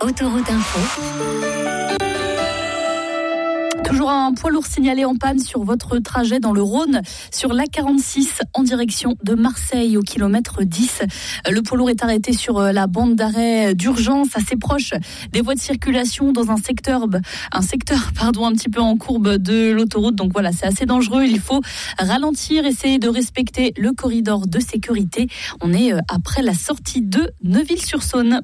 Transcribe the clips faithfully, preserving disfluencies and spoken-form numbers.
Autoroute Info. Toujours un poids lourd signalé en panne sur votre trajet dans le Rhône, sur l'A quarante-six en direction de Marseille au kilomètre dix. Le poids lourd est arrêté sur la bande d'arrêt d'urgence assez proche des voies de circulation dans un secteur, un secteur pardon, un petit peu en courbe de l'autoroute. Donc voilà, c'est assez dangereux. Il faut ralentir, essayer de respecter le corridor de sécurité. On est après la sortie de Neuville-sur-Saône.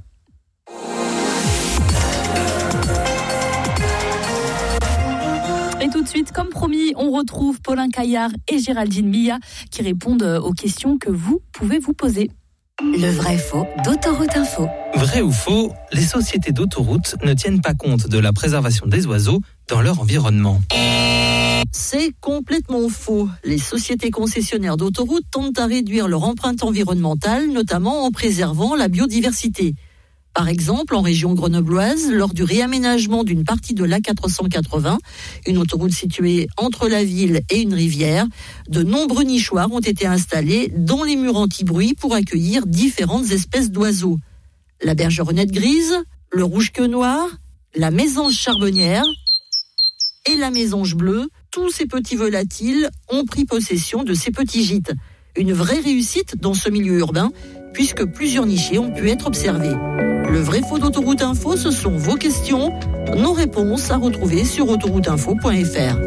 Et tout de suite, comme promis, on retrouve Paulin Caillard et Géraldine Milla qui répondent aux questions que vous pouvez vous poser. Le vrai faux d'Autoroute Info. Vrai ou faux, les sociétés d'autoroutes ne tiennent pas compte de la préservation des oiseaux dans leur environnement. C'est complètement faux. Les sociétés concessionnaires d'autoroutes tentent à réduire leur empreinte environnementale, notamment en préservant la biodiversité. Par exemple, en région grenobloise, lors du réaménagement d'une partie de l'A quatre cent quatre-vingts, une autoroute située entre la ville et une rivière, de nombreux nichoirs ont été installés dans les murs anti-bruit pour accueillir différentes espèces d'oiseaux. La bergeronnette grise, le rouge-queue noir, la mésange charbonnière et la mésange bleue, tous ces petits volatiles ont pris possession de ces petits gîtes. Une vraie réussite dans ce milieu urbain, puisque plusieurs nichés ont pu être observés. Le vrai faux d'Autoroute Info, ce sont vos questions, nos réponses à retrouver sur autoroute info point f r.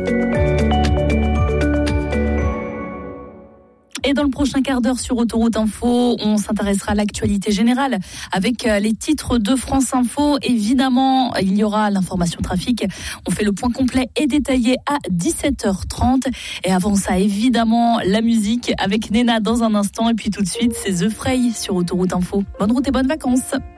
Et dans le prochain quart d'heure sur Autoroute Info, on s'intéressera à l'actualité générale avec les titres de France Info. Évidemment, il y aura l'information trafic. On fait le point complet et détaillé à dix-sept heures trente. Et avant ça, évidemment, la musique avec Nena dans un instant. Et puis tout de suite, c'est The Frey sur Autoroute Info. Bonne route et bonnes vacances.